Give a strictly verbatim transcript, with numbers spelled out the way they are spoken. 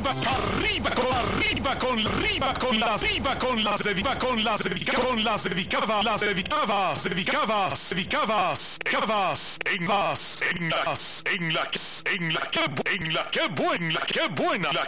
arriba, arriba, con arriba, con arriba, con las, arriba, con las, dedica, con las, dedica, con las dedicadas, las dedicadas, dedicadas, dedicadas, dedicadas, en las, en las, en la, en la que, en la que buena, la que buena, la